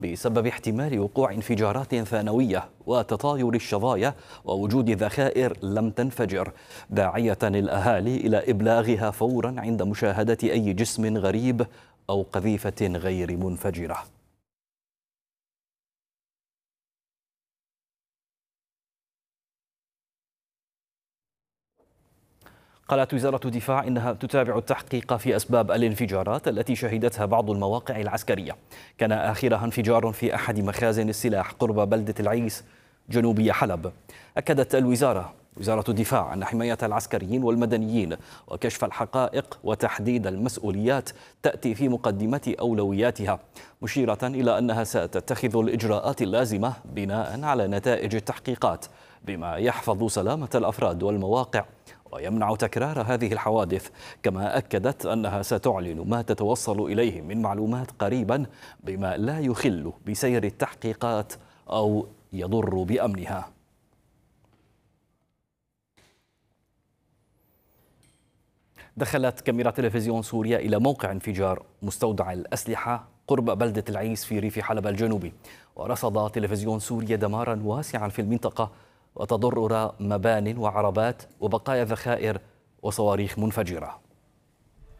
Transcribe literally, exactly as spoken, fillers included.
بسبب احتمال وقوع انفجارات ثانوية وتطاير الشظايا ووجود ذخائر لم تنفجر، داعية الأهالي إلى إبلاغها فورا عند مشاهدة أي جسم غريب أو قذيفة غير منفجرة. قالت وزارة الدفاع إنها تتابع التحقيق في أسباب الانفجارات التي شهدتها بعض المواقع العسكرية. كان آخرها انفجار في أحد مخازن السلاح قرب بلدة العيس جنوبي حلب. أكدت الوزارة وزارة الدفاع أن حماية العسكريين والمدنيين وكشف الحقائق وتحديد المسؤوليات تأتي في مقدمة أولوياتها، مشيرة إلى أنها ستتخذ الإجراءات اللازمة بناء على نتائج التحقيقات بما يحفظ سلامة الأفراد والمواقع ويمنع تكرار هذه الحوادث. كما أكدت أنها ستعلن ما تتوصل إليه من معلومات قريبا بما لا يخل بسير التحقيقات أو يضر بأمنها. دخلت كاميرا تلفزيون سوريا إلى موقع انفجار مستودع الأسلحة قرب بلدة العيس في ريف حلب الجنوبي، ورصد تلفزيون سوريا دمارا واسعا في المنطقة وتضرر مبان وعربات وبقايا ذخائر وصواريخ منفجرة.